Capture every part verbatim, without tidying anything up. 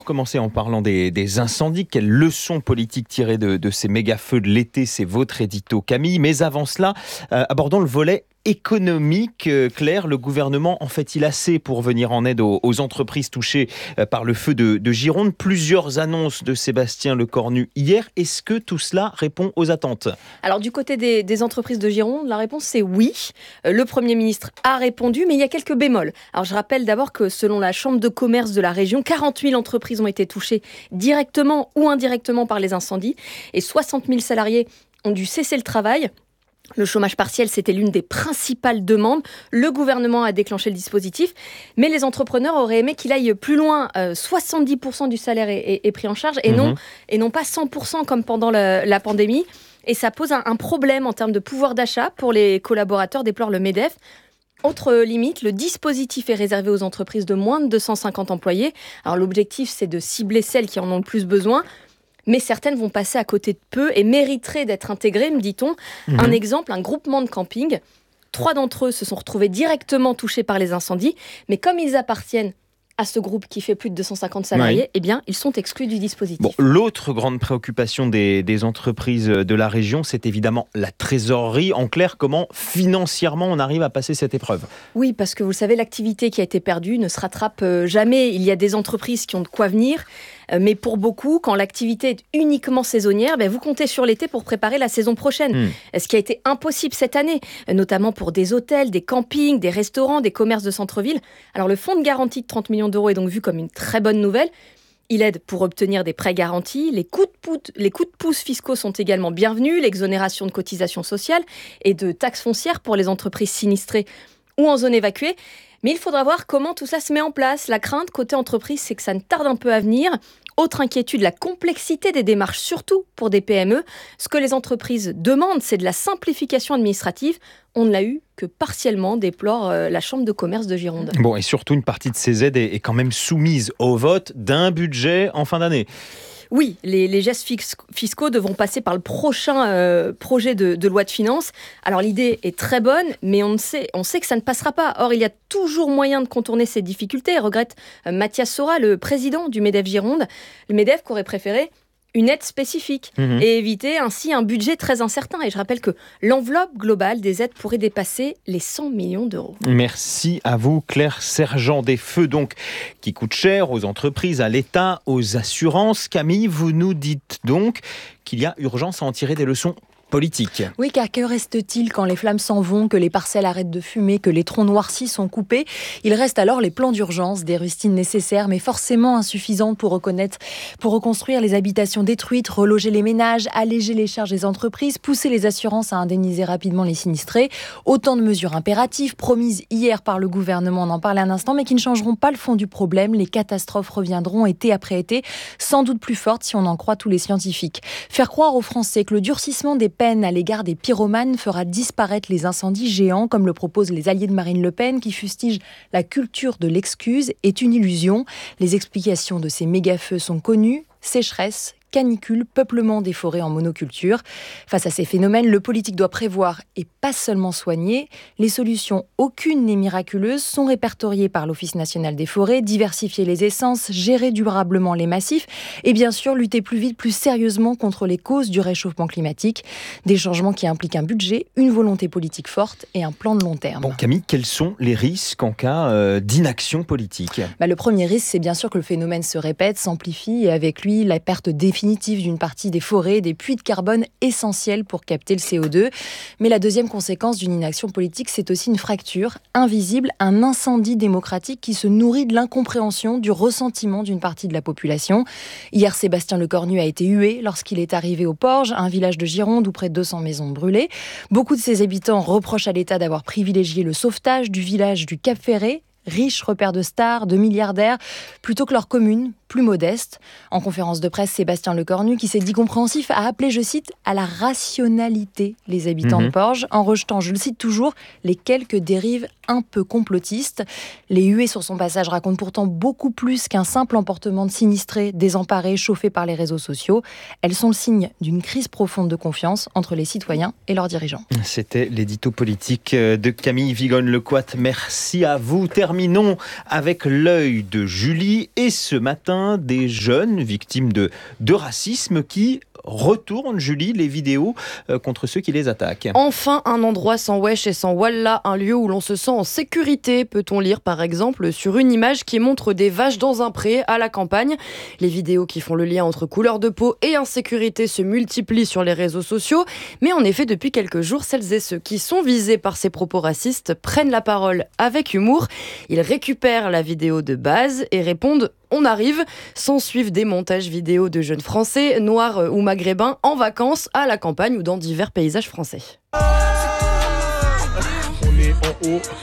Commencer en parlant des, des incendies. Quelle leçon politique tirée de, de ces méga-feux de l'été? C'est votre édito, Camille. Mais avant cela, euh, abordons le volet économique. Euh, Claire, le gouvernement en fait-il assez pour venir en aide aux, aux entreprises touchées euh, par le feu de, de Gironde? Plusieurs annonces de Sébastien Lecornu hier. Est-ce que tout cela répond aux attentes? Alors du côté des, des entreprises de Gironde, la réponse c'est oui. Euh, le Premier ministre a répondu, mais il y a quelques bémols. Alors je rappelle d'abord que selon la Chambre de commerce de la région, quarante mille entreprises ont été touchées directement ou indirectement par les incendies et soixante mille salariés ont dû cesser le travail. Le chômage partiel, c'était l'une des principales demandes. Le gouvernement a déclenché le dispositif, mais les entrepreneurs auraient aimé qu'il aille plus loin. Euh, soixante-dix pour cent du salaire est, est, est pris en charge et, mmh. non, et non pas cent pour cent comme pendant la, la pandémie. Et ça pose un, un problème en termes de pouvoir d'achat pour les collaborateurs, déplore le MEDEF. Autre limite, le dispositif est réservé aux entreprises de moins de deux cent cinquante employés. Alors l'objectif, c'est de cibler celles qui en ont le plus besoin. Mais certaines vont passer à côté de peu et mériteraient d'être intégrées, me dit-on. Mmh. Un exemple, un groupement de camping. Trois d'entre eux se sont retrouvés directement touchés par les incendies. Mais comme ils appartiennent à ce groupe qui fait plus de deux cent cinquante salariés, oui. eh bien, ils sont exclus du dispositif. Bon, l'autre grande préoccupation des, des entreprises de la région, c'est évidemment la trésorerie. En clair, comment financièrement on arrive à passer cette épreuve? Oui, parce que vous le savez, l'activité qui a été perdue ne se rattrape jamais. Il y a des entreprises qui ont de quoi venir. Mais pour beaucoup, quand l'activité est uniquement saisonnière, ben vous comptez sur l'été pour préparer la saison prochaine. Mmh. Ce qui a été impossible cette année, notamment pour des hôtels, des campings, des restaurants, des commerces de centre-ville. Alors le fonds de garantie de trente millions d'euros est donc vu comme une très bonne nouvelle. Il aide pour obtenir des prêts garantis. Les coups de pouce, les coups de pouce fiscaux sont également bienvenus. L'exonération de cotisations sociales et de taxes foncières pour les entreprises sinistrées ou en zone évacuée. Mais il faudra voir comment tout ça se met en place. La crainte côté entreprise, c'est que ça ne tarde un peu à venir. Autre inquiétude, la complexité des démarches, surtout pour des P M E. Ce que les entreprises demandent, c'est de la simplification administrative. On ne l'a eu que partiellement, déplore euh, la Chambre de commerce de Gironde. Bon, et surtout, une partie de ces aides est, est quand même soumise au vote d'un budget en fin d'année. Oui, les, les gestes fiscaux devront passer par le prochain euh, projet de, de loi de finances. Alors l'idée est très bonne, mais on, sait, on sait que ça ne passera pas. Or, il y a toujours moyen de contourner ces difficultés, regrette euh, Mathias Sora, le président du MEDEF Gironde. Le MEDEF qui aurait préféré une aide spécifique mmh. et éviter ainsi un budget très incertain. Et je rappelle que l'enveloppe globale des aides pourrait dépasser les cent millions d'euros. Merci à vous, Claire Sergent. Des feux donc qui coûtent cher aux entreprises, à l'État, aux assurances. Camille, vous nous dites donc qu'il y a urgence à en tirer des leçons politique. Oui, car que reste-t-il quand les flammes s'en vont, que les parcelles arrêtent de fumer, que les troncs noircis sont coupés? Il reste alors les plans d'urgence, des rustines nécessaires, mais forcément insuffisantes pour reconnaître, pour reconstruire les habitations détruites, reloger les ménages, alléger les charges des entreprises, pousser les assurances à indemniser rapidement les sinistrés. Autant de mesures impératives promises hier par le gouvernement, on en parlait un instant, mais qui ne changeront pas le fond du problème. Les catastrophes reviendront été après été, sans doute plus fortes si on en croit tous les scientifiques. Faire croire aux Français que le durcissement des peine à l'égard des pyromanes fera disparaître les incendies géants, comme le proposent les alliés de Marine Le Pen, qui fustigent la culture de l'excuse, est une illusion. Les explications de ces méga-feux sont connues: sécheresse, canicule, peuplement des forêts en monoculture. Face à ces phénomènes, le politique doit prévoir et pas seulement soigner. Les solutions, aucune n'est miraculeuse, sont répertoriées par l'Office national des forêts: diversifier les essences, gérer durablement les massifs et bien sûr lutter plus vite, plus sérieusement contre les causes du réchauffement climatique. Des changements qui impliquent un budget, une volonté politique forte et un plan de long terme. Bon, Camille, quels sont les risques en cas euh, d'inaction politique? bah, Le premier risque, c'est bien sûr que le phénomène se répète, s'amplifie et avec lui la perte définitive d'une partie des forêts, des puits de carbone essentiels pour capter le C O deux. Mais la deuxième conséquence d'une inaction politique, c'est aussi une fracture invisible, un incendie démocratique qui se nourrit de l'incompréhension, du ressentiment d'une partie de la population. Hier, Sébastien Lecornu a été hué lorsqu'il est arrivé au Porge, un village de Gironde où près de deux cents maisons brûlées. Beaucoup de ses habitants reprochent à l'État d'avoir privilégié le sauvetage du village du Cap Ferré, riche repère de stars, de milliardaires, plutôt que leur commune, plus modeste. En conférence de presse, Sébastien Lecornu, qui s'est dit compréhensif, a appelé, je cite, à la rationalité les habitants mmh. de Porge, en rejetant, je le cite toujours, les quelques dérives un peu complotistes. Les huées sur son passage racontent pourtant beaucoup plus qu'un simple emportement de sinistrés, désemparés, chauffés par les réseaux sociaux. Elles sont le signe d'une crise profonde de confiance entre les citoyens et leurs dirigeants. C'était l'édito politique de Camille Vigonne-Lecoat. Merci à vous. Terminé terminons avec l'œil de Julie et ce matin, des jeunes victimes de, de racisme qui retournent, Julie, les vidéos euh, contre ceux qui les attaquent. Enfin, un endroit sans wesh et sans wallah, un lieu où l'on se sent en sécurité, peut-on lire par exemple sur une image qui montre des vaches dans un pré à la campagne. Les vidéos qui font le lien entre couleur de peau et insécurité se multiplient sur les réseaux sociaux, mais en effet, depuis quelques jours, celles et ceux qui sont visés par ces propos racistes prennent la parole avec humour. Ils récupèrent la vidéo de base et répondent « On arrive ». S'en suivent des montages vidéo de jeunes Français, noirs ou maghrébins, en vacances, à la campagne ou dans divers paysages français. On est en haut.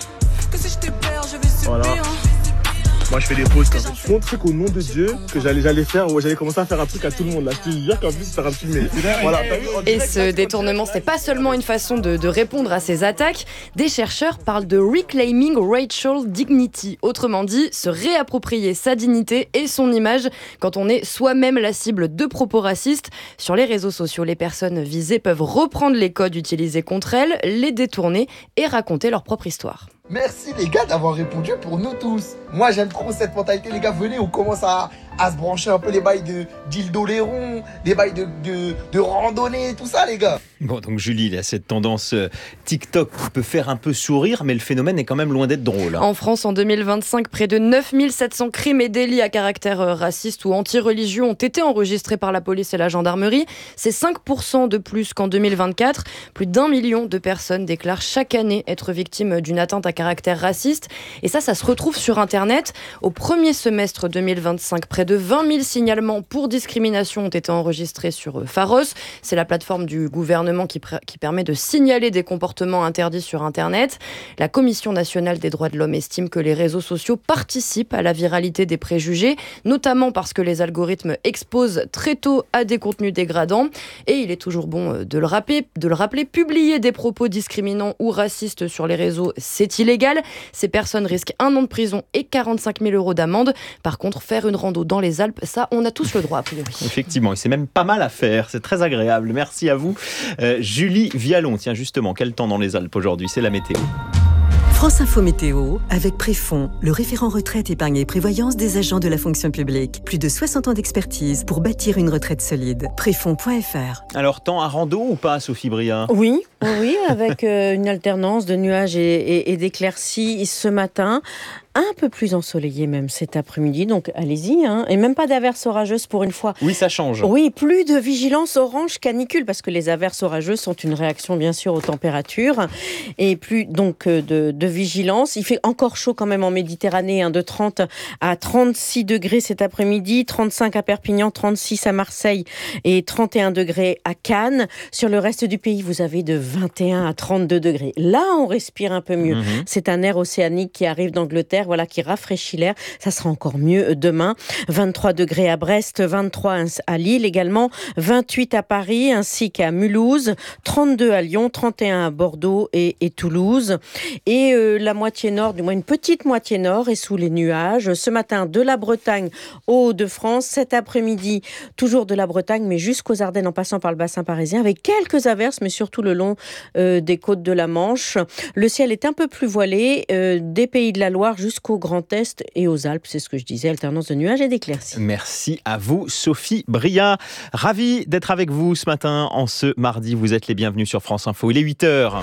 Voilà. Moi je fais des pauses quand même. Je montre qu'au nom de Dieu que j'allais, j'allais faire, ouais, j'allais commencer à faire un truc à tout le monde là. Je te jure qu'en plus ça va me filmer. Voilà, et ce détournement, c'est pas seulement une façon de, de répondre à ces attaques. Des chercheurs parlent de reclaiming racial dignity. Autrement dit, se réapproprier sa dignité et son image quand on est soi-même la cible de propos racistes. Sur les réseaux sociaux, les personnes visées peuvent reprendre les codes utilisés contre elles, les détourner et raconter leur propre histoire. Merci les gars d'avoir répondu pour nous tous. Moi j'aime trop cette mentalité les gars, venez on commence à, à se brancher un peu les bails de dildo Léron, des bails de, de, de randonnée, tout ça les gars. Bon donc Julie, il y a cette tendance euh, TikTok qui peut faire un peu sourire mais le phénomène est quand même loin d'être drôle. Hein. En France en deux mille vingt-cinq, près de neuf mille sept cents crimes et délits à caractère euh, raciste ou anti-religieux ont été enregistrés par la police et la gendarmerie. C'est cinq pour cent de plus qu'en deux mille vingt-quatre. Plus d'un million de personnes déclarent chaque année être victimes d'une atteinte à caractère raciste. Et ça, ça se retrouve sur Internet. Au premier semestre deux mille vingt-cinq, près de vingt mille signalements pour discrimination ont été enregistrés sur Pharos. C'est la plateforme du gouvernement qui, pr- qui permet de signaler des comportements interdits sur Internet. La Commission nationale des droits de l'homme estime que les réseaux sociaux participent à la viralité des préjugés, notamment parce que les algorithmes exposent très tôt à des contenus dégradants. Et il est toujours bon de le rappeler, de le rappeler, publier des propos discriminants ou racistes sur les réseaux, c'est illégal. Ces personnes risquent un an de prison et quarante-cinq mille euros d'amende. Par contre, faire une rando dans les Alpes, ça, on a tous le droit, a priori. Effectivement, et c'est même pas mal à faire, c'est très agréable. Merci à vous. Euh, Julie Vialon, tiens justement, quel temps dans les Alpes aujourd'hui? C'est la météo. France Info Météo, avec Préfond, le référent retraite, épargne et prévoyance des agents de la fonction publique. Plus de soixante ans d'expertise pour bâtir une retraite solide. Préfond point f r. Alors, temps à rando ou pas, Sophie Bria? Oui, oui, avec euh, une alternance de nuages et, et, et d'éclaircies ce matin. Un peu plus ensoleillé même cet après-midi, donc allez-y, hein. Et même pas d'averses orageuses pour une fois. Oui, ça change. Oui, plus de vigilance orange canicule, parce que les averses orageuses sont une réaction bien sûr aux températures, et plus donc de, de vigilance. Il fait encore chaud quand même en Méditerranée, hein, de trente à trente-six degrés cet après-midi, trente-cinq à Perpignan, trente-six à Marseille et trente et un degrés à Cannes. Sur le reste du pays, vous avez de vingt et un à trente-deux degrés. Là, on respire un peu mieux. Mmh. C'est un air océanique qui arrive d'Angleterre, voilà, qui rafraîchit l'air. Ça sera encore mieux demain. vingt-trois degrés à Brest, vingt-trois à Lille également, vingt-huit à Paris ainsi qu'à Mulhouse, trente-deux à Lyon, trente et un à Bordeaux et, et Toulouse. Et euh, la moitié nord, du moins une petite moitié nord, est sous les nuages. Ce matin, de la Bretagne aux Hauts-de-France. Cet après-midi, toujours de la Bretagne, mais jusqu'aux Ardennes en passant par le bassin parisien, avec quelques averses, mais surtout le long euh, des côtes de la Manche. Le ciel est un peu plus voilé, euh, des Pays de la Loire jusqu'au Grand Est et aux Alpes, c'est ce que je disais, alternance de nuages et d'éclaircies. Merci à vous, Sophie Bria. Ravi d'être avec vous ce matin, en ce mardi. Vous êtes les bienvenus sur France Info. Il est huit heures.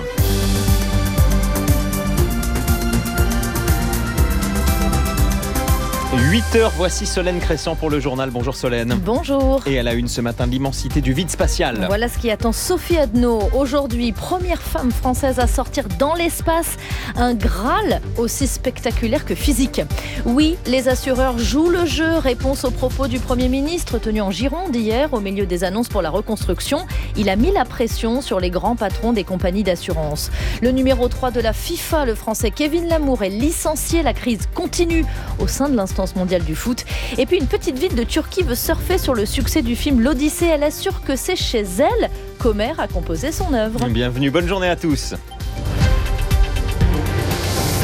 huit heures, voici Solène Crescent pour le journal. Bonjour Solène. Bonjour. Et à la une ce matin, l'immensité du vide spatial. Voilà ce qui attend Sophie Adno. Aujourd'hui, première femme française à sortir dans l'espace. Un Graal aussi spectaculaire que physique. Oui, les assureurs jouent le jeu. Réponse aux propos du Premier ministre tenu en Gironde hier au milieu des annonces pour la reconstruction. Il a mis la pression sur les grands patrons des compagnies d'assurance. Le numéro trois de la FIFA, le français Kevin Lamour, est licencié. La crise continue au sein de l'instance mondiale du foot. Et puis une petite ville de Turquie veut surfer sur le succès du film L'Odyssée. Elle assure que c'est chez elle qu'Homer a composé son œuvre. Bienvenue, bonne journée à tous.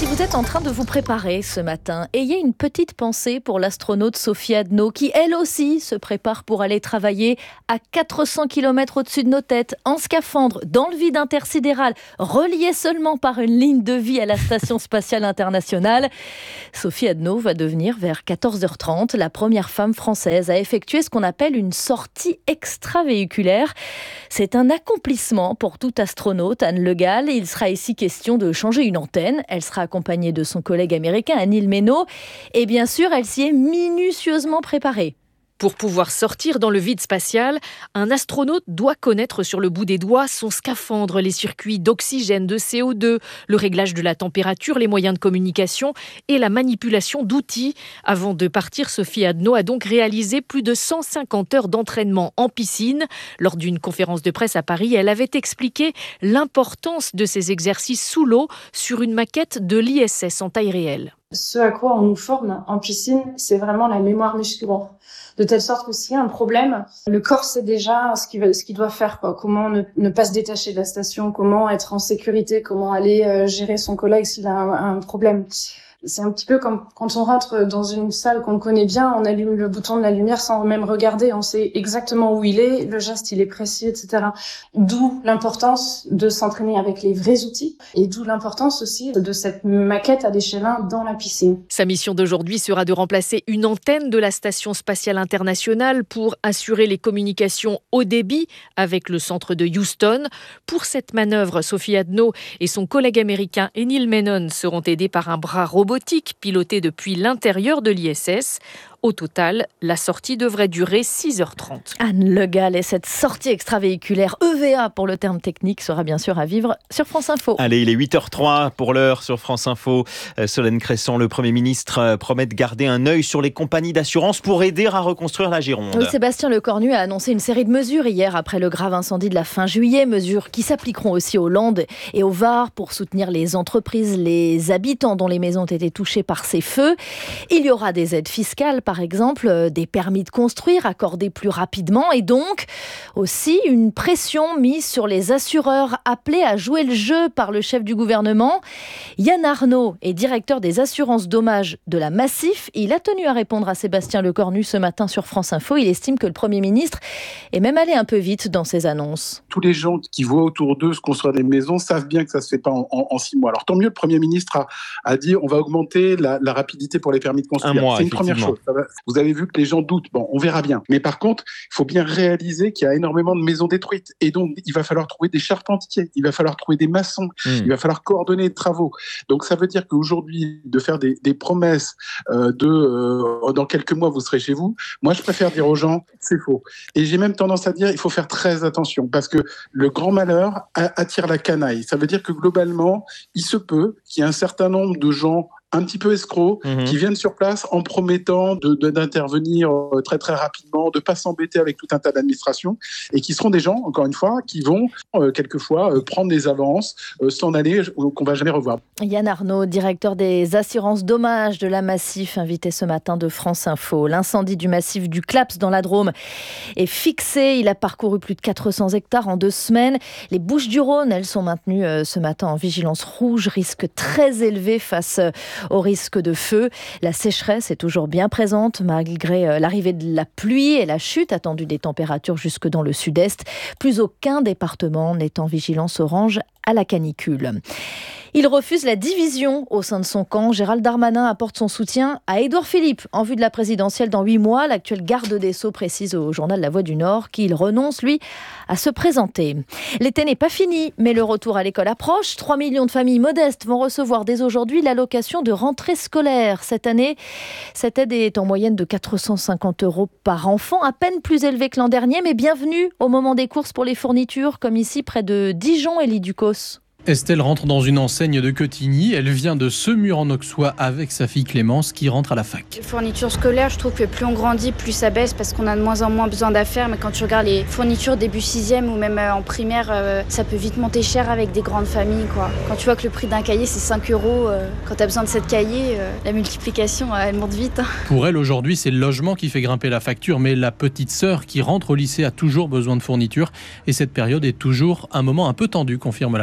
Si vous êtes en train de vous préparer ce matin, ayez une petite pensée pour l'astronaute Sophie Adno, qui elle aussi se prépare pour aller travailler à quatre cents kilomètres au-dessus de nos têtes, en scaphandre, dans le vide intersidéral, reliée seulement par une ligne de vie à la Station spatiale internationale. Sophie Adno va devenir, vers quatorze heures trente, la première femme française à effectuer ce qu'on appelle une sortie extravéhiculaire. C'est un accomplissement pour tout astronaute. Anne Le Gall, il sera ici question de changer une antenne. Elle sera accompagnée de son collègue américain Neil Menow. Et bien sûr, elle s'y est minutieusement préparée. Pour pouvoir sortir dans le vide spatial, un astronaute doit connaître sur le bout des doigts son scaphandre, les circuits d'oxygène, de C O deux, le réglage de la température, les moyens de communication et la manipulation d'outils. Avant de partir, Sophie Adno a donc réalisé plus de cent cinquante heures d'entraînement en piscine. Lors d'une conférence de presse à Paris, elle avait expliqué l'importance de ces exercices sous l'eau sur une maquette de l'I S S en taille réelle. Ce à quoi on nous forme en piscine, c'est vraiment la mémoire musculaire. De telle sorte que s'il y a un problème, le corps sait déjà ce qu'il, ce qu'il doit faire, quoi. Comment ne, ne pas se détacher de la station, comment être en sécurité, comment aller euh, gérer son collègue s'il a un, un problème. C'est un petit peu comme quand on rentre dans une salle qu'on connaît bien, on allume le bouton de la lumière sans même regarder, on sait exactement où il est, le geste il est précis, et cetera. D'où l'importance de s'entraîner avec les vrais outils et d'où l'importance aussi de cette maquette à l'échelle un dans la piscine. Sa mission d'aujourd'hui sera de remplacer une antenne de la Station spatiale internationale pour assurer les communications haut débit avec le centre de Houston. Pour cette manœuvre, Sophie Adno et son collègue américain Neil Menow seront aidés par un bras robotique piloté depuis l'intérieur de l'I S S. Au total, la sortie devrait durer six heures trente. Anne Le Gall, et cette sortie extravéhiculaire, E V A pour le terme technique, sera bien sûr à vivre sur France Info. Allez, il est huit heures trois pour l'heure sur France Info. Euh, Solène Cresson, le Premier ministre, euh, promet de garder un œil sur les compagnies d'assurance pour aider à reconstruire la Gironde. Oui, Sébastien Lecornu a annoncé une série de mesures hier après le grave incendie de la fin juillet. Mesures qui s'appliqueront aussi aux Landes et au Var pour soutenir les entreprises, les habitants dont les maisons ont été touchées par ces feux. Il y aura des aides fiscales, par exemple, des permis de construire accordés plus rapidement et donc aussi une pression mise sur les assureurs appelés à jouer le jeu par le chef du gouvernement. Yann Arnaud est directeur des assurances dommages de la Massif. Il a tenu à répondre à Sébastien Lecornu ce matin sur France Info. Il estime que le Premier ministre est même allé un peu vite dans ses annonces. Tous les gens qui voient autour d'eux se construire des maisons savent bien que ça ne se fait pas en, en, en six mois. Alors tant mieux, le Premier ministre a, a dit on va augmenter la, la rapidité pour les permis de construire. Un mois, c'est une première chose. Ça va, vous avez vu que les gens doutent. Bon, on verra bien. Mais par contre, il faut bien réaliser qu'il y a énormément de maisons détruites. Et donc, il va falloir trouver des charpentiers. Il va falloir trouver des maçons. Mmh. Il va falloir coordonner les travaux. Donc, ça veut dire qu'aujourd'hui, de faire des, des promesses euh, de euh, dans quelques mois, vous serez chez vous. Moi, je préfère dire aux gens, c'est faux. Et j'ai même tendance à dire, il faut faire très attention parce que le grand malheur attire la canaille. Ça veut dire que globalement, il se peut qu'il y ait un certain nombre de gens un petit peu escrocs, mmh. qui viennent sur place en promettant de, de, d'intervenir très très rapidement, de ne pas s'embêter avec tout un tas d'administrations, et qui seront des gens, encore une fois, qui vont euh, quelquefois euh, prendre des avances, euh, s'en aller, euh, qu'on ne va jamais revoir. Yann Arnaud, directeur des assurances dommages de la Massif, invité ce matin de France Info. L'incendie du massif du Claps dans la Drôme est fixé. Il a parcouru plus de quatre cents hectares en deux semaines. Les Bouches-du-Rhône, elles sont maintenues euh, ce matin en vigilance rouge, risque très élevé face euh, au risque de feu. La sécheresse est toujours bien présente malgré l'arrivée de la pluie et la chute attendue des températures jusque dans le sud-est. Plus aucun département n'est en vigilance orange à la canicule. Il refuse la division au sein de son camp. Gérald Darmanin apporte son soutien à Édouard Philippe en vue de la présidentielle dans huit mois. L'actuel garde des Sceaux précise au journal La Voix du Nord qu'il renonce, lui, à se présenter. L'été n'est pas fini, mais le retour à l'école approche. trois millions de familles modestes vont recevoir dès aujourd'hui l'allocation de rentrée scolaire. Cette année, cette aide est en moyenne de quatre cent cinquante euros par enfant, à peine plus élevé que l'an dernier, mais bienvenue au moment des courses pour les fournitures, comme ici près de Dijon et Liducos. Estelle rentre dans une enseigne de Quetigny. Elle vient de Semur en Auxois avec sa fille Clémence qui rentre à la fac. Les fournitures scolaires, je trouve que plus on grandit, plus ça baisse parce qu'on a de moins en moins besoin d'affaires. Mais quand tu regardes les fournitures début sixième ou même en primaire, ça peut vite monter cher avec des grandes familles, quoi. Quand tu vois que le prix d'un cahier c'est cinq euros, quand tu as besoin de sept cahiers, la multiplication elle monte vite. Pour elle aujourd'hui, c'est le logement qui fait grimper la facture, mais la petite sœur qui rentre au lycée a toujours besoin de fournitures et cette période est toujours un moment un peu tendu, confirme la maman. On va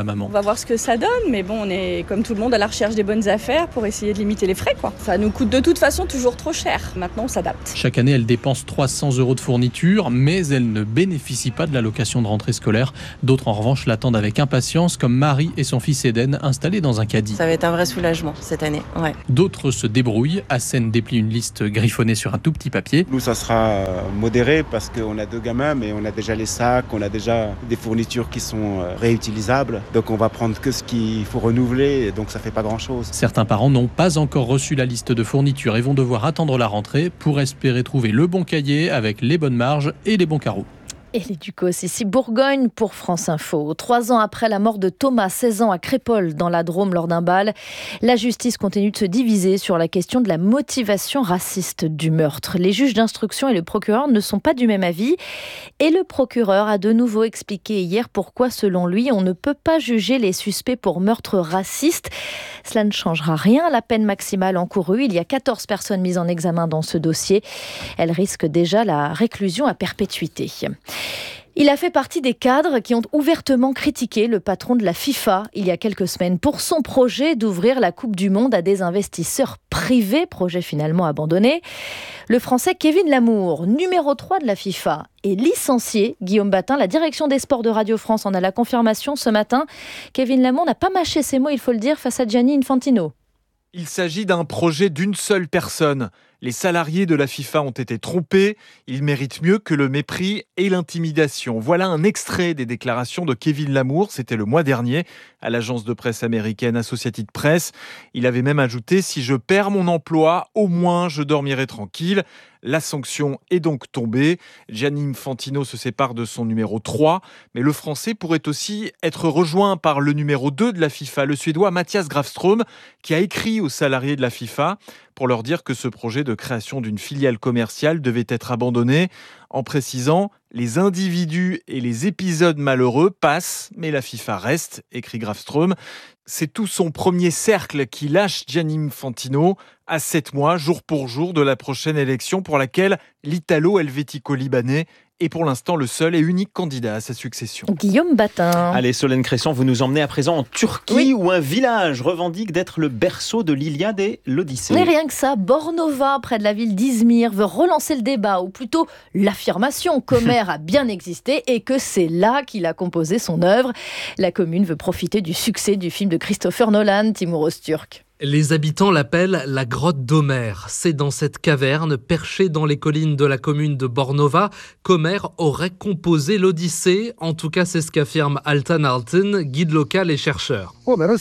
voir ce que ça donne. Mais bon, on est comme tout le monde à la recherche des bonnes affaires pour essayer de limiter les frais, quoi. Ça nous coûte de toute façon toujours trop cher. Maintenant, on s'adapte. Chaque année, elle dépense trois cents euros de fourniture, mais elle ne bénéficie pas de l'allocation de rentrée scolaire. D'autres, en revanche, l'attendent avec impatience, comme Marie et son fils Eden, installés dans un caddie. Ça va être un vrai soulagement cette année, ouais. D'autres se débrouillent. Hassen déplie une liste griffonnée sur un tout petit papier. Nous, ça sera modéré parce qu'on a deux gamins, mais on a déjà les sacs, on a déjà des fournitures qui sont réutilisables. Donc on va prendre que ce qu'il faut renouveler, donc ça fait pas grand-chose. Certains parents n'ont pas encore reçu la liste de fournitures et vont devoir attendre la rentrée pour espérer trouver le bon cahier avec les bonnes marges et les bons carreaux. Et les Ducos, ici Bourgogne pour France Info. Trois ans après la mort de Thomas, seize ans, à Crépol, dans la Drôme, lors d'un bal, la justice continue de se diviser sur la question de la motivation raciste du meurtre. Les juges d'instruction et le procureur ne sont pas du même avis. Et le procureur a de nouveau expliqué hier pourquoi, selon lui, on ne peut pas juger les suspects pour meurtre raciste. Cela ne changera rien à la peine maximale encourue. Il y a quatorze personnes mises en examen dans ce dossier. Elles risquent déjà la réclusion à perpétuité. Il a fait partie des cadres qui ont ouvertement critiqué le patron de la FIFA il y a quelques semaines pour son projet d'ouvrir la Coupe du Monde à des investisseurs privés, projet finalement abandonné. Le Français Kevin Lamour, numéro trois de la FIFA, est licencié. Guillaume Batin, la direction des sports de Radio France en a la confirmation ce matin. Kevin Lamour n'a pas mâché ses mots, il faut le dire, face à Gianni Infantino. Il s'agit d'un projet d'une seule personne. Les salariés de la FIFA ont été trompés. Ils méritent mieux que le mépris et l'intimidation. Voilà un extrait des déclarations de Kevin Lamour. C'était le mois dernier à l'agence de presse américaine Associated Press. Il avait même ajouté « Si je perds mon emploi, au moins je dormirai tranquille ». La sanction est donc tombée. Gianni Infantino se sépare de son numéro trois. Mais le Français pourrait aussi être rejoint par le numéro deux de la FIFA, le Suédois Mattias Grafström, qui a écrit aux salariés de la FIFA pour leur dire que ce projet de création d'une filiale commerciale devait être abandonné, en précisant « Les individus et les épisodes malheureux passent, mais la FIFA reste », écrit Grafström. C'est tout son premier cercle qui lâche Gianni Infantino à sept mois, jour pour jour, de la prochaine élection pour laquelle l'Italo-Helvético-Libanais est pour l'instant le seul et unique candidat à sa succession. Guillaume Batin. Allez, Solène Cresson, vous nous emmenez à présent en Turquie, oui, où un village revendique d'être le berceau de l'Iliade et l'Odyssée. Mais rien que ça, Bornova, près de la ville d'Izmir, veut relancer le débat, ou plutôt l'affirmation qu'Homère a bien existé et que c'est là qu'il a composé son œuvre. La commune veut profiter du succès du film de Christopher Nolan, Timur Öztürk. Les habitants l'appellent la grotte d'Homère. C'est dans cette caverne, perchée dans les collines de la commune de Bornova, qu'Homère aurait composé l'Odyssée. En tout cas, c'est ce qu'affirme Altan Altın, guide local et chercheur.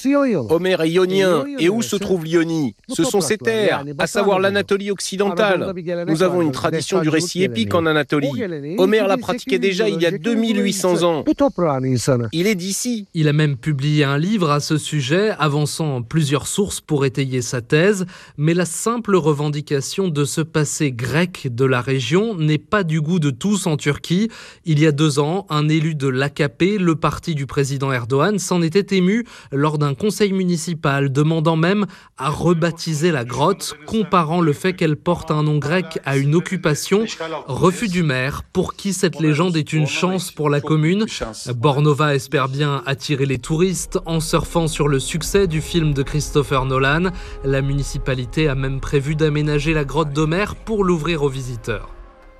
Homère est ionien. Et où se trouve l'Ionie? Ce sont ses terres, à savoir l'Anatolie occidentale. Nous avons une tradition du récit épique en Anatolie. Homère l'a pratiqué déjà il y a deux mille huit cents ans. Il est d'ici. Il a même publié un livre à ce sujet, avançant plusieurs sources pour étayer sa thèse, mais la simple revendication de ce passé grec de la région n'est pas du goût de tous en Turquie. Il y a deux ans, un élu de l'A K P, le parti du président Erdogan, s'en était ému lors d'un conseil municipal, demandant même à rebaptiser la grotte, comparant le fait qu'elle porte un nom grec à une occupation. Refus du maire, pour qui cette légende est une chance pour la commune. Bornova espère bien attirer les touristes en surfant sur le succès du film de Christopher Nolan. La municipalité a même prévu d'aménager la grotte d'Homère pour l'ouvrir aux visiteurs.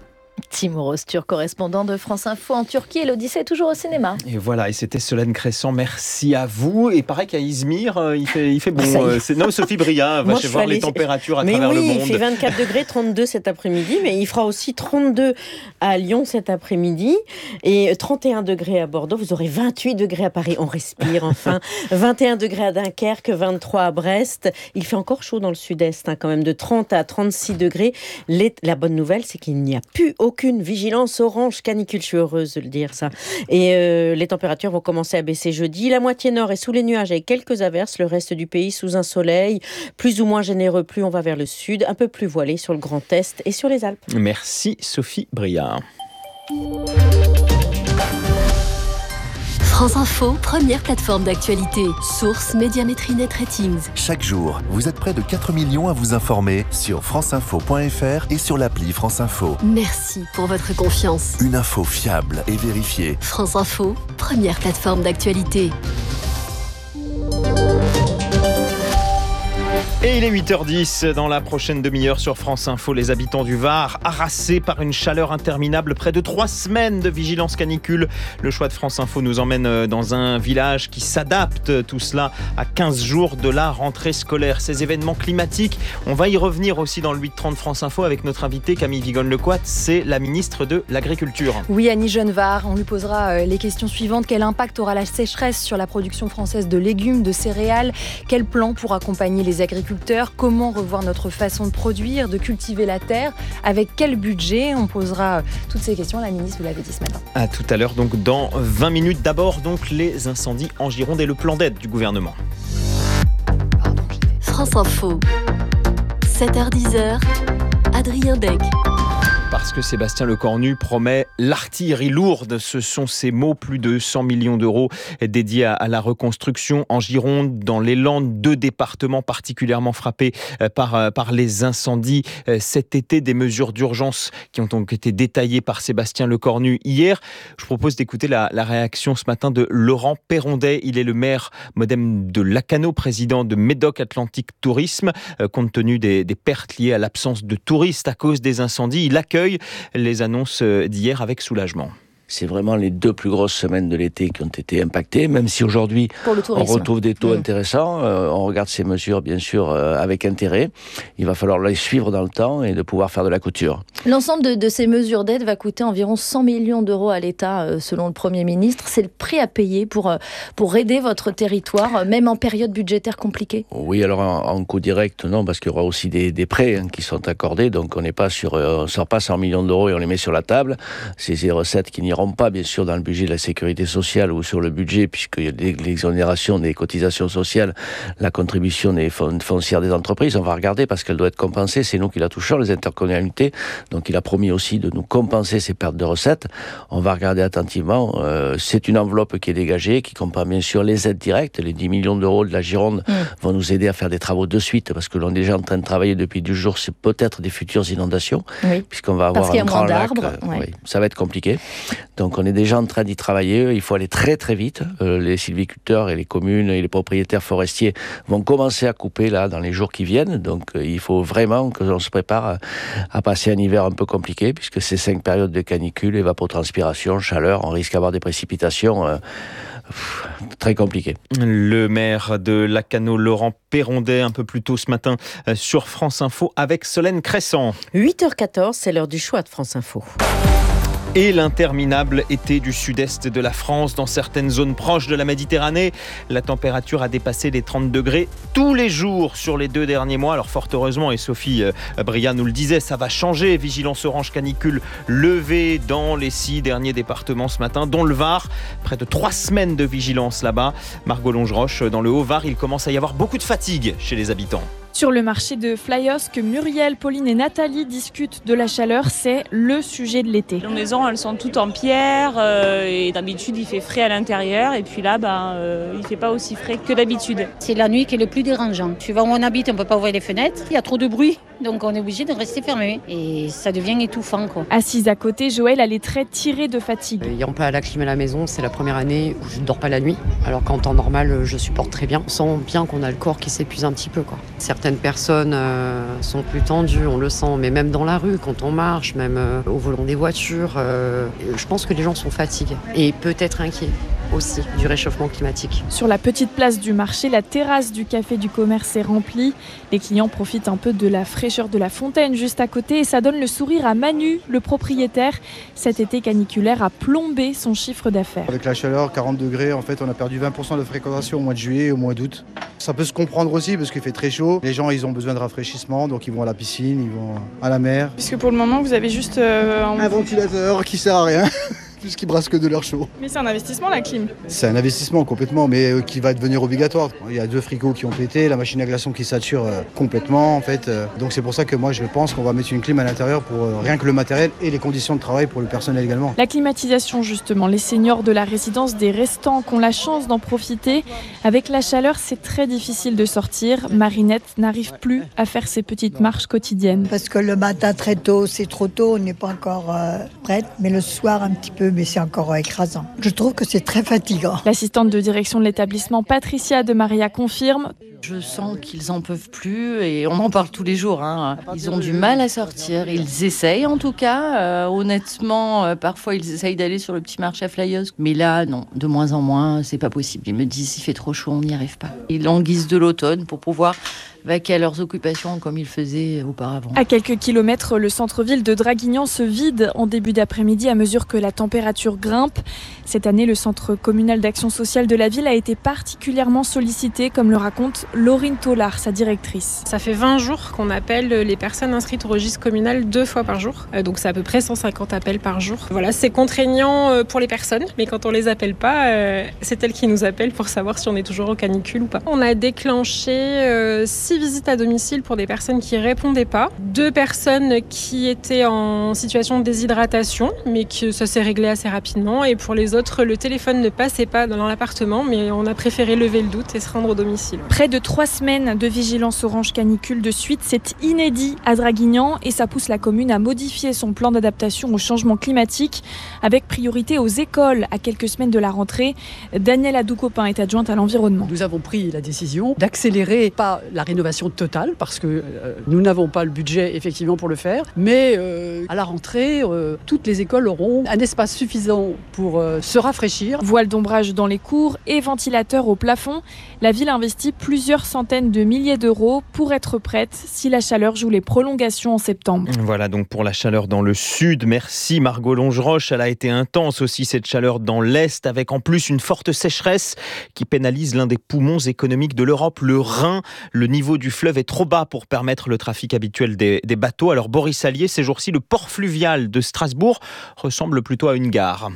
Timur Öztürk, correspondant de France Info en Turquie, et l'Odyssée est toujours au cinéma. Et voilà, et c'était Solène Cresson, merci à vous. Et pareil qu'à Izmir, euh, il, fait, il fait bon. Euh, c'est... Non, Sophie Bria va chez voir allée... les températures à mais travers oui, le monde. Il fait vingt-quatre degrés, trente-deux cet après-midi, mais il fera aussi trente-deux à Lyon cet après-midi et trente et un degrés à Bordeaux. Vous aurez vingt-huit degrés à Paris, on respire enfin. vingt et un degrés à Dunkerque, vingt-trois à Brest. Il fait encore chaud dans le sud-est, hein, quand même, de trente à trente-six degrés. Les... La bonne nouvelle, c'est qu'il n'y a plus aucune vigilance orange canicule, je suis heureuse de le dire ça. Et euh, les températures vont commencer à baisser jeudi. La moitié nord est sous les nuages avec quelques averses, le reste du pays sous un soleil plus ou moins généreux, plus on va vers le sud, un peu plus voilé sur le Grand Est et sur les Alpes. Merci Sophie Briard. France Info, première plateforme d'actualité. Source Médiamétrie Net Ratings. Chaque jour, vous êtes près de quatre millions à vous informer sur franceinfo point f r et sur l'appli France Info. Merci pour votre confiance. Une info fiable et vérifiée. France Info, première plateforme d'actualité. Et il est huit heures dix, dans la prochaine demi-heure sur France Info, les habitants du Var, harassés par une chaleur interminable, près de trois semaines de vigilance canicule. Le choix de France Info nous emmène dans un village qui s'adapte, tout cela à quinze jours de la rentrée scolaire. Ces événements climatiques, on va y revenir aussi dans le huit trente France Info avec notre invitée Camille Vigonne-Lecoat, c'est la ministre de l'Agriculture. Oui, Annie Genevard, on lui posera les questions suivantes. Quel impact aura la sécheresse sur la production française de légumes, de céréales ? Quel plan pour accompagner les agriculteurs ? Comment revoir notre façon de produire, de cultiver la terre ? Avec quel budget ? On posera toutes ces questions à la ministre, vous l'avez dit ce matin. À tout à l'heure, donc dans vingt minutes. D'abord, donc les incendies en Gironde et le plan d'aide du gouvernement. France Info, sept heures dix, Adrien Dec. Parce que Sébastien Lecornu promet l'artillerie lourde, ce sont ces mots, plus de cent millions d'euros dédiés à la reconstruction en Gironde, dans les Landes, deux départements particulièrement frappés par, par les incendies cet été, des mesures d'urgence qui ont donc été détaillées par Sébastien Lecornu hier. Je propose d'écouter la, la réaction ce matin de Laurent Perrondet, il est le maire modem de Lacanau, président de Médoc Atlantique Tourisme. Compte tenu des, des pertes liées à l'absence de touristes à cause des incendies, il accueille les annonces d'hier avec soulagement. C'est vraiment les deux plus grosses semaines de l'été qui ont été impactées, même si aujourd'hui on retrouve des taux mmh. intéressants. Euh, on regarde ces mesures bien sûr euh, avec intérêt. Il va falloir les suivre dans le temps et de pouvoir faire de la couture. L'ensemble de, de ces mesures d'aide va coûter environ cent millions d'euros à l'État, euh, selon le Premier ministre. C'est le prix à payer pour, euh, pour aider votre territoire, euh, même en période budgétaire compliquée. Oui, alors en, en coût direct, non, parce qu'il y aura aussi des, des prêts hein, qui sont accordés. Donc on n'est pas sur, euh, on sort pas cent millions d'euros et on les met sur la table. C'est des recettes qui n'iront pas bien sûr dans le budget de la sécurité sociale ou sur le budget, puisqu'il y a l'exonération des cotisations sociales, la contribution des foncières des entreprises. On va regarder parce qu'elle doit être compensée, c'est nous qui la touchons, les intercommunalités, donc il a promis aussi de nous compenser ces pertes de recettes. On va regarder attentivement, euh, c'est une enveloppe qui est dégagée, qui comprend bien sûr les aides directes, les dix millions d'euros de la Gironde mmh. vont nous aider à faire des travaux de suite, parce que l'on est déjà en train de travailler depuis dix jours, c'est peut-être des futures inondations, oui. puisqu'on va avoir un grand lac, euh, ouais. oui, ça va être compliqué. Donc on est déjà en train d'y travailler, il faut aller très très vite. Euh, les sylviculteurs et les communes et les propriétaires forestiers vont commencer à couper là dans les jours qui viennent. Donc euh, il faut vraiment que l'on se prépare à, à passer un hiver un peu compliqué, puisque ces cinq périodes de canicule, évapotranspiration, chaleur, on risque d'avoir des précipitations euh, pff, très compliquées. Le maire de Lacanau, Laurent Perrondet, un peu plus tôt ce matin euh, sur France Info avec Solène Crescent. huit heures quatorze, c'est l'heure du choix de France Info. Et l'interminable été du sud-est de la France, dans certaines zones proches de la Méditerranée. La température a dépassé les trente degrés tous les jours sur les deux derniers mois. Alors fort heureusement, et Sophie euh, Bria nous le disait, ça va changer. Vigilance orange canicule levée dans les six derniers départements ce matin, dont le Var. Près de trois semaines de vigilance là-bas. Margot Longeroche, dans le Haut-Var, il commence à y avoir beaucoup de fatigue chez les habitants. Sur le marché de Flyosque, Muriel, Pauline et Nathalie discutent de la chaleur. C'est le sujet de l'été. Les maisons, elles sont toutes en pierre euh, et d'habitude, il fait frais à l'intérieur. Et puis là, ben, euh, il ne fait pas aussi frais que d'habitude. C'est la nuit qui est le plus dérangeant. Suivant où on habite, on ne peut pas ouvrir les fenêtres. Il y a trop de bruit, donc on est obligé de rester fermé. Et ça devient étouffant, quoi. Assise à côté, Joël, elle est très tirée de fatigue. Ayant pas la clim à la maison, c'est la première année où je ne dors pas la nuit. Alors qu'en temps normal, je supporte très bien. On sent bien qu'on a le corps qui s'épuise un petit peu, quoi. Certaines personnes euh, sont plus tendues, on le sent, mais même dans la rue, quand on marche, même euh, au volant des voitures, euh, je pense que les gens sont fatigués et peut-être inquiets aussi du réchauffement climatique. Sur la petite place du marché, la terrasse du café du commerce est remplie. Les clients profitent un peu de la fraîcheur de la fontaine juste à côté et ça donne le sourire à Manu, le propriétaire. Cet été caniculaire a plombé son chiffre d'affaires. Avec la chaleur, quarante degrés, en fait, on a perdu vingt pour cent de fréquentation au mois de juillet et au mois d'août. Ça peut se comprendre aussi parce qu'il fait très chaud. Les gens, ils ont besoin de rafraîchissement, donc ils vont à la piscine, ils vont à la mer. Puisque pour le moment, vous avez juste euh, un... un ventilateur qui sert à rien. Puisqu'ils brassent que de l'air chaud. Mais c'est un investissement la clim. C'est un investissement complètement, mais euh, qui va devenir obligatoire. Il y a deux frigos qui ont pété, la machine à glaçons qui sature euh, complètement en fait. Euh, donc c'est pour ça que moi je pense qu'on va mettre une clim à l'intérieur pour euh, rien que le matériel et les conditions de travail pour le personnel également. La climatisation justement, les seniors de la résidence des restants qui ont la chance d'en profiter. Avec la chaleur, c'est très difficile de sortir. Marinette n'arrive plus à faire ses petites marches quotidiennes. Parce que le matin très tôt, c'est trop tôt, on n'est pas encore euh, prête, mais le soir un petit peu mais c'est encore écrasant. Je trouve que c'est très fatigant. L'assistante de direction de l'établissement, Patricia de Maria, confirme. Je sens qu'ils en peuvent plus et on en parle tous les jours. Hein. Ils ont du mal à sortir. Ils essayent en tout cas. Euh, honnêtement, euh, parfois ils essayent d'aller sur le petit marché à Flyers. Mais là, non, de moins en moins, c'est pas possible. Ils me disent, il fait trop chaud, on n'y arrive pas. Ils languissent de l'automne pour pouvoir vaquer à leurs occupations comme ils faisaient auparavant. À quelques kilomètres, le centre-ville de Draguignan se vide en début d'après-midi à mesure que la température grimpe. Cette année, le centre communal d'action sociale de la ville a été particulièrement sollicité, comme le raconte Laurine Tollard, sa directrice. Ça fait vingt jours qu'on appelle les personnes inscrites au registre communal deux fois par jour. Donc c'est à peu près cent cinquante appels par jour. Voilà, c'est contraignant pour les personnes, mais quand on les appelle pas, c'est elles qui nous appellent pour savoir si on est toujours au canicule ou pas. On a déclenché euh, six visites à domicile pour des personnes qui répondaient pas, deux personnes qui étaient en situation de déshydratation, mais que ça s'est réglé assez rapidement, et pour les autres, le téléphone ne passait pas dans l'appartement, mais on a préféré lever le doute et se rendre au domicile. Près de trois semaines de vigilance orange canicule de suite, c'est inédit à Draguignan et ça pousse la commune à modifier son plan d'adaptation au changement climatique avec priorité aux écoles à quelques semaines de la rentrée. Danielle Adoukopin est adjointe à l'environnement. Nous avons pris la décision d'accélérer pas la rénovation totale parce que euh, nous n'avons pas le budget effectivement pour le faire, mais euh, à la rentrée, euh, toutes les écoles auront un espace suffisant pour euh, se rafraîchir. Voile d'ombrage dans les cours et ventilateurs au plafond. La ville investit plusieurs centaines de milliers d'euros pour être prête si la chaleur joue les prolongations en septembre. Voilà donc pour la chaleur dans le sud. Merci Margot Longeroche. Elle a été intense aussi cette chaleur dans l'est avec en plus une forte sécheresse qui pénalise l'un des poumons économiques de l'Europe, le Rhin. Le niveau du fleuve est trop bas pour permettre le trafic habituel des, des bateaux. Alors Boris Allier, ces jours-ci, le port fluvial de Strasbourg ressemble plutôt à une gare.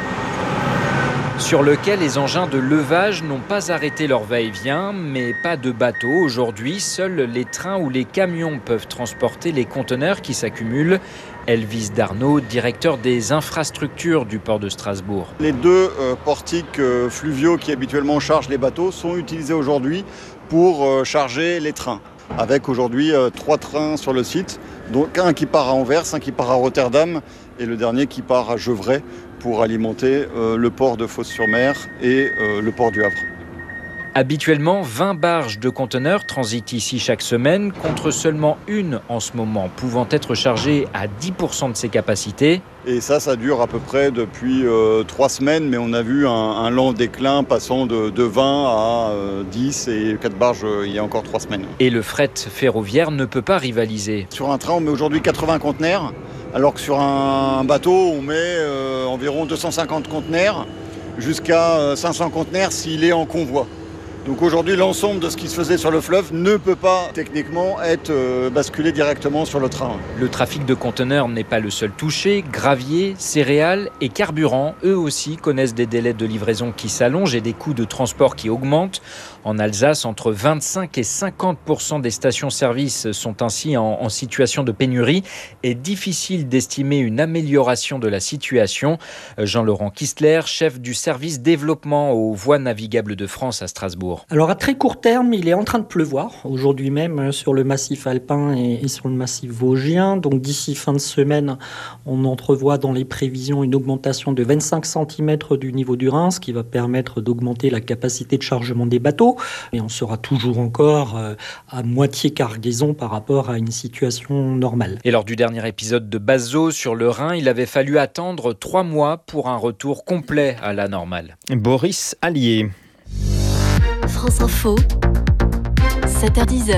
Sur lequel les engins de levage n'ont pas arrêté leur va-et-vient, mais pas de bateaux. Aujourd'hui, seuls les trains ou les camions peuvent transporter les conteneurs qui s'accumulent. Elvis Darnaud, directeur des infrastructures du port de Strasbourg. Les deux euh, portiques euh, fluviaux qui habituellement chargent les bateaux sont utilisés aujourd'hui pour euh, charger les trains. Avec aujourd'hui euh, trois trains sur le site, donc un qui part à Anvers, un qui part à Rotterdam et le dernier qui part à Gevrey pour alimenter euh, le port de Fos-sur-Mer et euh, le port du Havre. Habituellement, vingt barges de conteneurs transitent ici chaque semaine, contre seulement une en ce moment, pouvant être chargée à dix pour cent de ses capacités. Et ça, ça dure à peu près depuis euh, trois semaines, mais on a vu un, un lent déclin passant de, de vingt à euh, dix et quatre barges euh, il y a encore trois semaines. Et le fret ferroviaire ne peut pas rivaliser. Sur un train, on met aujourd'hui quatre-vingts conteneurs, alors que sur un bateau, on met euh, environ deux cent cinquante conteneurs, jusqu'à cinq cents conteneurs s'il est en convoi. Donc aujourd'hui, l'ensemble de ce qui se faisait sur le fleuve ne peut pas techniquement être euh, basculé directement sur le train. Le trafic de conteneurs n'est pas le seul touché. Gravier, céréales et carburant, eux aussi, connaissent des délais de livraison qui s'allongent et des coûts de transport qui augmentent. En Alsace, entre vingt-cinq et cinquante pour cent des stations-service sont ainsi en, en situation de pénurie et difficile d'estimer une amélioration de la situation. Jean-Laurent Kistler, chef du service développement aux voies navigables de France à Strasbourg. Alors à très court terme, il est en train de pleuvoir, aujourd'hui même sur le massif alpin et sur le massif vosgien. Donc d'ici fin de semaine, on entrevoit dans les prévisions une augmentation de vingt-cinq centimètres du niveau du Rhin, ce qui va permettre d'augmenter la capacité de chargement des bateaux. Et on sera toujours encore à moitié cargaison par rapport à une situation normale. Et lors du dernier épisode de Bazo sur le Rhin, il avait fallu attendre trois mois pour un retour complet à la normale. Boris Allier. France Info, sept heures dix.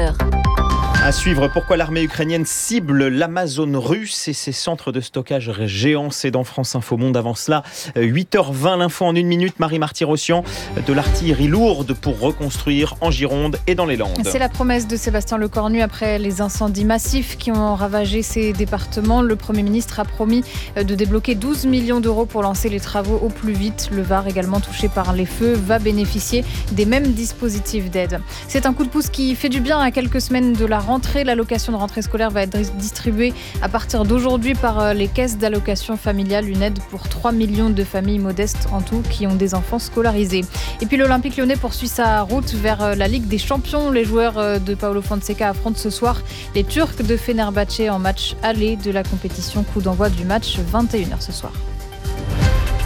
À suivre, pourquoi l'armée ukrainienne cible l'Amazone russe et ses centres de stockage géants. C'est dans France Info Monde. Avant cela, huit heures vingt, l'info en une minute. Marie Marty-Rossian, de l'artillerie lourde pour reconstruire en Gironde et dans les Landes. C'est la promesse de Sébastien Lecornu après les incendies massifs qui ont ravagé ces départements. Le Premier ministre a promis de débloquer douze millions d'euros pour lancer les travaux au plus vite. Le Var, également touché par les feux, va bénéficier des mêmes dispositifs d'aide. C'est un coup de pouce qui fait du bien à quelques semaines de la rentrée. L'allocation de rentrée scolaire va être distribuée à partir d'aujourd'hui par les caisses d'allocation familiale. Une aide pour trois millions de familles modestes en tout qui ont des enfants scolarisés. Et puis l'Olympique lyonnais poursuit sa route vers la Ligue des Champions. Les joueurs de Paulo Fonseca affrontent ce soir les Turcs de Fenerbahçe en match aller de la compétition. Coup d'envoi du match vingt et une heures ce soir.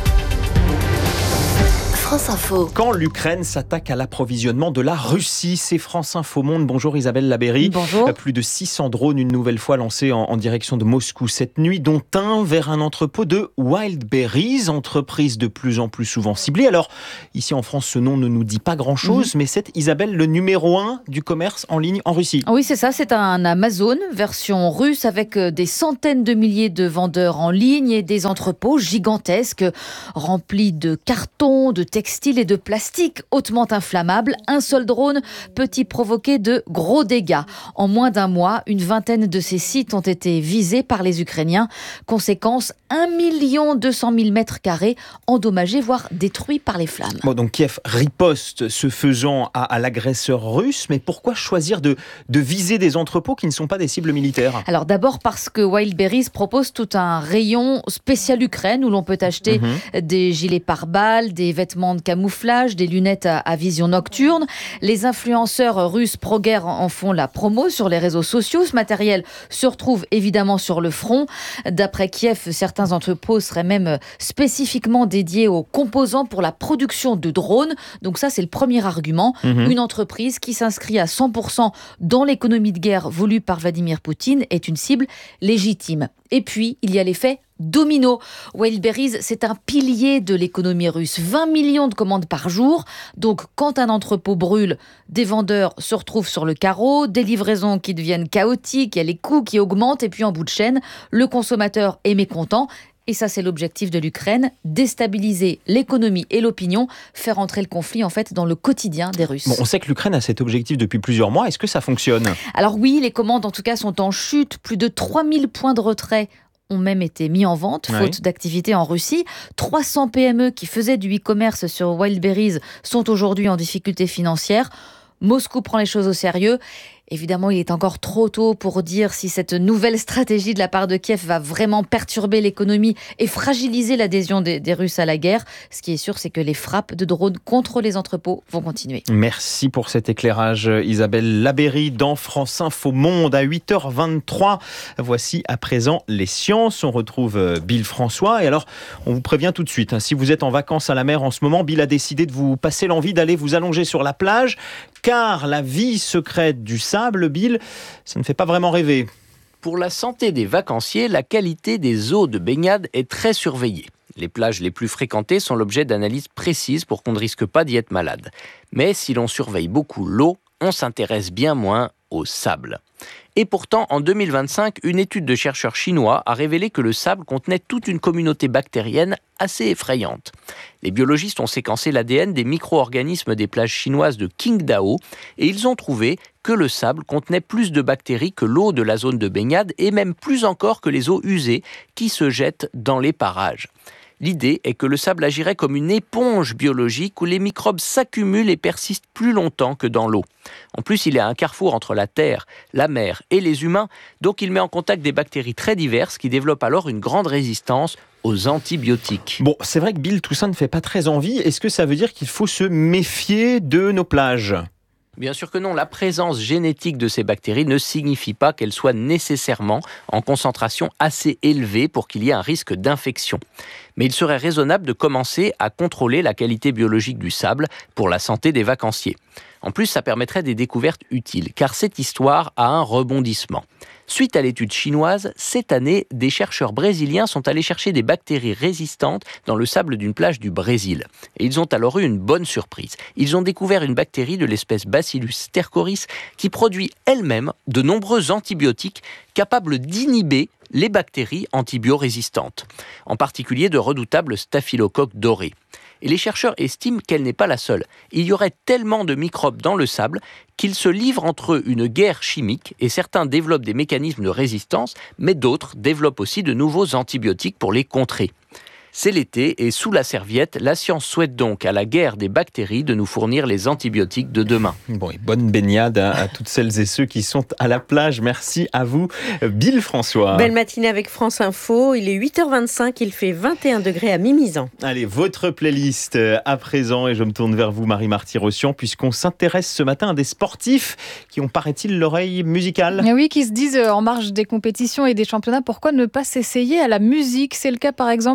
France Info. Quand l'Ukraine s'attaque à l'approvisionnement de la Russie, c'est France Info Monde. Bonjour Isabelle Labéry. Bonjour. Plus de six cents drones une nouvelle fois lancés en, en direction de Moscou cette nuit, dont un vers un entrepôt de Wildberries, entreprise de plus en plus souvent ciblée. Alors, ici en France, ce nom ne nous dit pas grand-chose, mmh. mais c'est, Isabelle, le numéro un du commerce en ligne en Russie. Oui, c'est ça, c'est un Amazon, version russe, avec des centaines de milliers de vendeurs en ligne et des entrepôts gigantesques, remplis de cartons, de textiles et de plastique hautement inflammables. Un seul drone peut y provoquer de gros dégâts. En moins d'un mois, une vingtaine de ces sites ont été visés par les Ukrainiens. Conséquence, un million deux cent mille mètres carrés endommagés, voire détruits par les flammes. Bon, donc Kiev riposte ce faisant à, à l'agresseur russe, mais pourquoi choisir de, de viser des entrepôts qui ne sont pas des cibles militaires ? Alors d'abord parce que Wildberries propose tout un rayon spécial Ukraine où l'on peut acheter mmh. des gilets pare-balles, des vêtements de camouflage, des lunettes à, à vision nocturne. Les influenceurs russes pro-guerre en font la promo sur les réseaux sociaux. Ce matériel se retrouve évidemment sur le front. D'après Kiev, certains entrepôts seraient même spécifiquement dédiés aux composants pour la production de drones. Donc ça, c'est le premier argument. Mmh. Une entreprise qui s'inscrit à cent pour cent dans l'économie de guerre voulue par Vladimir Poutine est une cible légitime. Et puis, il y a l'effet domino. Wildberries, c'est un pilier de l'économie russe. vingt millions de commandes par jour. Donc, quand un entrepôt brûle, des vendeurs se retrouvent sur le carreau, des livraisons qui deviennent chaotiques, il y a les coûts qui augmentent, et puis en bout de chaîne, le consommateur est mécontent. Et ça, c'est l'objectif de l'Ukraine, déstabiliser l'économie et l'opinion, faire entrer le conflit en fait dans le quotidien des Russes. Bon, on sait que l'Ukraine a cet objectif depuis plusieurs mois. Est-ce que ça fonctionne ? Alors oui, les commandes en tout cas sont en chute. Plus de trois mille points de retrait ont même été mis en vente, faute oui. d'activité en Russie. trois cents P M E qui faisaient du e-commerce sur Wildberries sont aujourd'hui en difficulté financière. Moscou prend les choses au sérieux. Évidemment, il est encore trop tôt pour dire si cette nouvelle stratégie de la part de Kiev va vraiment perturber l'économie et fragiliser l'adhésion des, des Russes à la guerre. Ce qui est sûr, c'est que les frappes de drones contre les entrepôts vont continuer. Merci pour cet éclairage, Isabelle Labéry, dans France Info Monde à huit heures vingt-trois. Voici à présent les sciences. On retrouve Bill François. Et alors, on vous prévient tout de suite, hein, si vous êtes en vacances à la mer en ce moment, Bill a décidé de vous passer l'envie d'aller vous allonger sur la plage, car la vie secrète du sable, Bill, ça ne fait pas vraiment rêver. Pour la santé des vacanciers, la qualité des eaux de baignade est très surveillée. Les plages les plus fréquentées sont l'objet d'analyses précises pour qu'on ne risque pas d'y être malade. Mais si l'on surveille beaucoup l'eau, on s'intéresse bien moins au sable. Et pourtant, en deux mille vingt-cinq, une étude de chercheurs chinois a révélé que le sable contenait toute une communauté bactérienne assez effrayante. Les biologistes ont séquencé l'A D N des micro-organismes des plages chinoises de Qingdao et ils ont trouvé que le sable contenait plus de bactéries que l'eau de la zone de baignade et même plus encore que les eaux usées qui se jettent dans les parages. L'idée est que le sable agirait comme une éponge biologique où les microbes s'accumulent et persistent plus longtemps que dans l'eau. En plus, il est à un carrefour entre la terre, la mer et les humains, donc il met en contact des bactéries très diverses qui développent alors une grande résistance aux antibiotiques. Bon, c'est vrai que Bill, tout ça ne fait pas très envie. Est-ce que ça veut dire qu'il faut se méfier de nos plages ? Bien sûr que non, la présence génétique de ces bactéries ne signifie pas qu'elles soient nécessairement en concentration assez élevée pour qu'il y ait un risque d'infection. Mais il serait raisonnable de commencer à contrôler la qualité biologique du sable pour la santé des vacanciers. En plus, ça permettrait des découvertes utiles, car cette histoire a un rebondissement. Suite à l'étude chinoise, cette année, des chercheurs brésiliens sont allés chercher des bactéries résistantes dans le sable d'une plage du Brésil. Et ils ont alors eu une bonne surprise. Ils ont découvert une bactérie de l'espèce Bacillus stercoris qui produit elle-même de nombreux antibiotiques capables d'inhiber les bactéries antibiorésistantes, en particulier de redoutables staphylocoques dorés. Et les chercheurs estiment qu'elle n'est pas la seule. Il y aurait tellement de microbes dans le sable qu'ils se livrent entre eux une guerre chimique et certains développent des mécanismes de résistance, mais d'autres développent aussi de nouveaux antibiotiques pour les contrer. C'est l'été et sous la serviette, la science souhaite donc à la guerre des bactéries de nous fournir les antibiotiques de demain. Bon, et bonne baignade à, à toutes celles et ceux qui sont à la plage. Merci à vous, Bill François. Belle matinée avec France Info. Il est huit heures vingt-cinq, il fait vingt et un degrés à Mimizan. Allez, votre playlist à présent et je me tourne vers vous, Marie-Marty-Rossian, puisqu'on s'intéresse ce matin à des sportifs qui ont, paraît-il, l'oreille musicale. Et oui, qui se disent en marge des compétitions et des championnats, pourquoi ne pas s'essayer à la musique ? C'est le cas par exemple, Adrien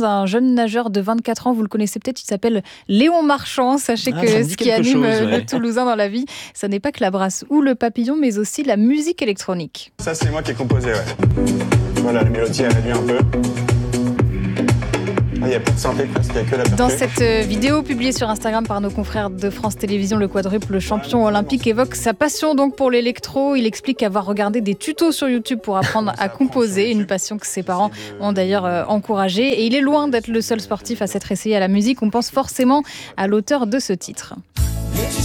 d'un jeune nageur de vingt-quatre ans. Vous le connaissez peut-être, il s'appelle Léon Marchand. Sachez ah, que ce qui anime chose, ouais. ouais. le Toulousain dans la vie, ça n'est pas que la brasse ou le papillon, mais aussi la musique électronique. Ça, c'est moi qui ai composé, ouais. Voilà, la mélodie, elle réduit un peu. Il n'y a plus de synthé presque, il n'y a que la percée. Dans cette vidéo publiée sur Instagram par nos confrères de France Télévisions, le quadruple champion olympique évoque sa passion donc pour l'électro. Il explique avoir regardé des tutos sur YouTube pour apprendre à composer, une passion que ses parents ont d'ailleurs encouragée. Et il est loin d'être le seul sportif à s'être essayé à la musique. On pense forcément à l'auteur de ce titre.